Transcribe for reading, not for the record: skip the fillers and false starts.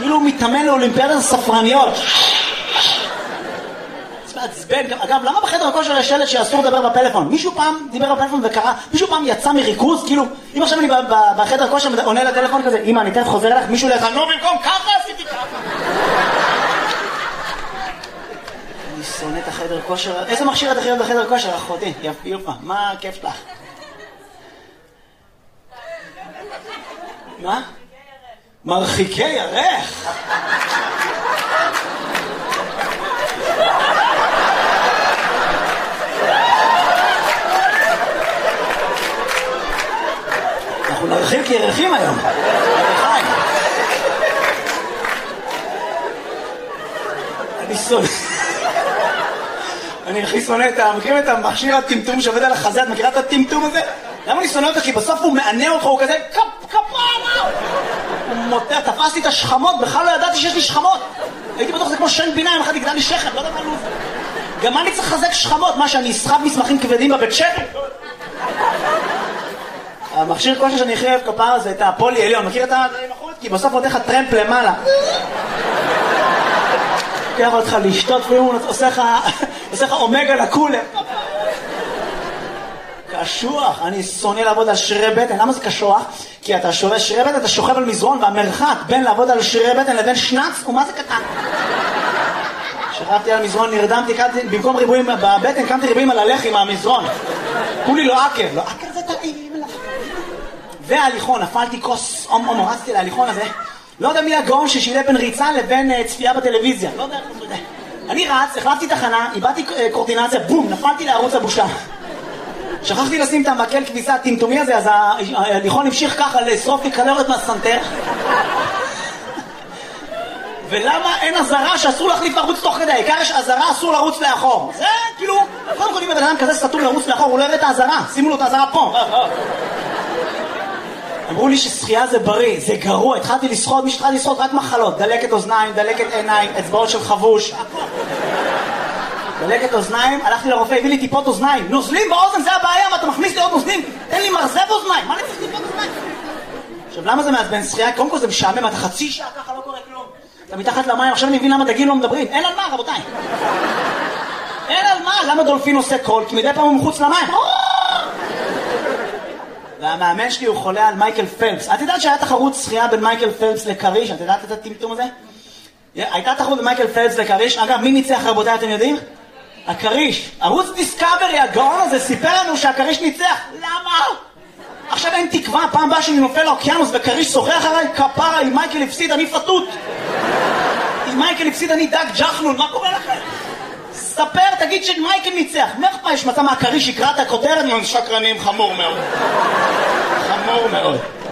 כאילו הוא מתאמן לאולימפיאדת הספרניות. מעצבן. אגב, למה בחדר הכושר יש שלט שאסור לדבר בפלאפון? מישהו פעם דיבר בפלאפון וקרא, מישהו פעם יצא מריכוז, כאילו, אם עכשיו אני בחדר הכושר עונה לטלפון כזה, אמא, אני תכף חוזר אליך, מישהו לך, נו, במקום ככה עשיתי ככה. אני שונא את החדר כושר. איזה מכשיר את הכי אוהב בחדר כושר, אחותי? יפה, מה הכיף שלך? מה? מרחיקי ירך. אנחנו נרחיק ירחים היום. אני שונא. אני הכי שונא את מכירים את המכשיר הטמטום שעובד על החזה, את מכירה את הטמטום הזה? למה אני שונא אותו? כי בסוף הוא מענה אותך, הוא כזה כפרה! הוא מוטע, תפסתי את השכמות, בכלל לא ידעתי שיש לי שכמות. הייתי בטוח זה כמו שן בינה, אם אחד יגדל לי שכם, לא יודע מה לוב. גם אני צריך לחזק שכמות, מה שאני אסחב מסמכים כבדים בבית שכם? המכשיר כושר שאני הכי אוהב כפרה זה את הפולי עליון, מכיר את המחוץ? כי בסוף עוד איך הטרמפ למעלה. לוקח אותך לשתות והוא עושה לך אומגה לקולר. קשוח, אני שונא לעבוד על שרירי בטן. למה זה קשוח? כי אתה שווה שרירי בטן, אתה שוכב על מזרון, והמרחק בין לעבוד על שרירי בטן לבין שנץ הוא מה זה קטן. שכבתי על מזרון, נרדמתי, במקום ריבועים בבטן, קמתי ריבועים על הלחי מהמזרון. כולי לא עקר, לא עקר זה טעים. וההליכון, נפלתי כוס, רצתי להליכון הזה. לא יודע מי הגאון ששילה בין ריצה לבין צפייה בטלוויזיה. לא יודע, לא יודע. אני רץ, החלפתי תחנה, איבדתי קורטינציה, בום, נפלתי לערוץ הבושה. שכחתי לשים את המקל כביסה הטמטומי הזה, אז ההליכון המשיך ככה לשרוף לי קלוריות מהסנטר. ולמה אין עזרה שאסור להחליף ערוץ תוך כדי? העיקר יש עזרה, אסור לרוץ לאחור. זה כאילו, קודם כל אם בן אדם כזה סתום לרוץ לאחור, הוא לא יראה את העזרה. שימו לו את העזרה פה. אמרו לי ששחייה זה בריא, זה גרוע. התחלתי לשחות, מי שהתחלתי לשחות רק מחלות. דלקת אוזניים, דלקת עיניים, אצבעות של חבוש. דלקת אוזניים, הלכתי לרופא, הביא לי טיפות אוזניים. נוזלים באוזן, זה הבעיה, מה אתה מכניס לי עוד נוזלים? תן לי מרזב אוזניים, מה אני צריך טיפות אוזניים? עכשיו, למה זה מעצבן שחייה? קודם כל זה משעמם, אתה חצי שעה ככה לא קורה כלום. אתה מתחת למים, עכשיו אני מבין למה דגים לא מדברים. אין על מה, רבותיי. אין על מה, למה דולפין עושה קול? כי מדי פעם הוא מחוץ למים. והמאמן שלי הוא חולה על מייקל פלפס. את יודעת שהיה תחרות שחייה בין מייקל פלפס לקריש? את יודעת את הטמטום הזה? הייתה תחרות בין מייקל פלפס לקריש. אגב, מי ניצח רבותיי, אתם יודעים? הקריש. ערוץ דיסקאברי, הגאון הזה, סיפר לנו שהקריש ניצח. למה? עכשיו אין תקווה, פעם באה שאני נופל לאוקיינוס וקריש שוחח עליי, כפרה, אם מייקל הפסיד אני פתות. אם מייקל הפסיד אני דג ג'חנון, מה קורה לכם? ספר, תגיד שמייקל ניצח. מה יש מצא מהקריש יקרא את הכותרת? שקרנים, חמור מאוד. חמור מאוד.